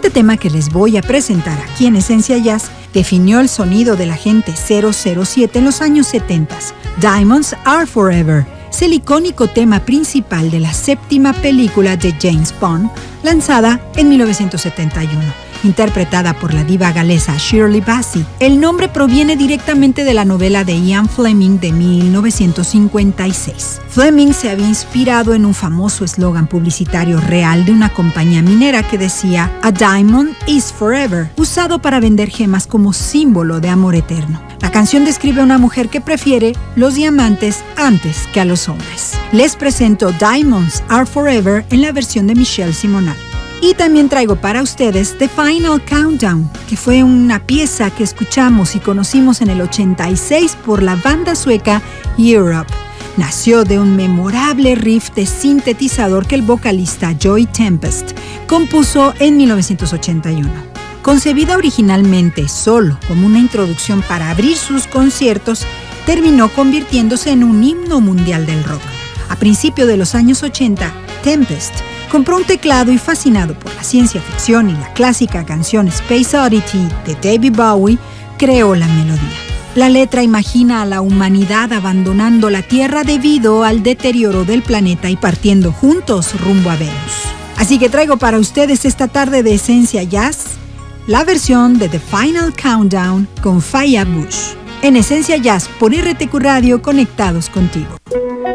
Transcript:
Este tema que les voy a presentar aquí en Esencia Jazz definió el sonido del agente 007 en los años 70. Diamonds Are Forever es el icónico tema principal de la séptima película de James Bond, lanzada en 1971. Interpretada por la diva galesa Shirley Bassey. El nombre proviene directamente de la novela de Ian Fleming de 1956. Fleming se había inspirado en un famoso eslogan publicitario real de una compañía minera que decía "A diamond is forever", usado para vender gemas como símbolo de amor eterno. La canción describe a una mujer que prefiere los diamantes antes que a los hombres. Les presento Diamonds Are Forever en la versión de Michelle Simonal. Y también traigo para ustedes The Final Countdown, que fue una pieza que escuchamos y conocimos en el 86 por la banda sueca Europe. Nació de un memorable riff de sintetizador que el vocalista Joey Tempest compuso en 1981. Concebida originalmente solo como una introducción para abrir sus conciertos, terminó convirtiéndose en un himno mundial del rock. A principios de los años 80, Tempest compró un teclado y, fascinado por la ciencia ficción y la clásica canción Space Oddity de David Bowie, creó la melodía. La letra imagina a la humanidad abandonando la Tierra debido al deterioro del planeta y partiendo juntos rumbo a Venus. Así que traigo para ustedes esta tarde de Esencia Jazz la versión de The Final Countdown con Faya Bush. En Esencia Jazz por RTQ Radio, conectados contigo.